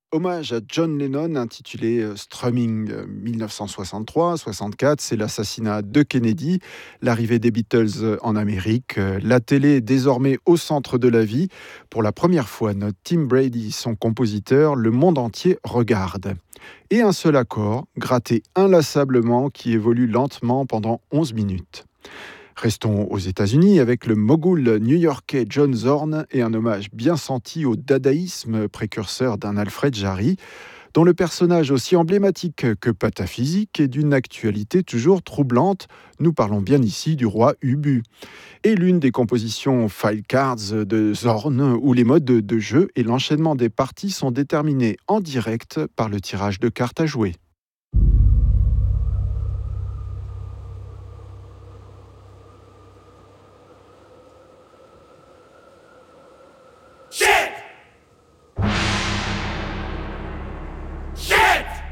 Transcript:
Hommage à John Lennon intitulé Strumming 1963-64, c'est l'assassinat de Kennedy, l'arrivée des Beatles en Amérique, la télé est désormais au centre de la vie. Pour la première fois, notre Tim Brady, son compositeur, le monde entier regarde. Et un seul accord, gratté inlassablement, qui évolue lentement pendant 11 minutes. Restons aux États-Unis avec le mogul new-yorkais John Zorn et un hommage bien senti au dadaïsme précurseur d'un Alfred Jarry, dont le personnage aussi emblématique que pataphysique est d'une actualité toujours troublante. Nous parlons bien ici du roi Ubu. Et l'une des compositions File Cards de Zorn, où les modes de jeu et l'enchaînement des parties sont déterminés en direct par le tirage de cartes à jouer.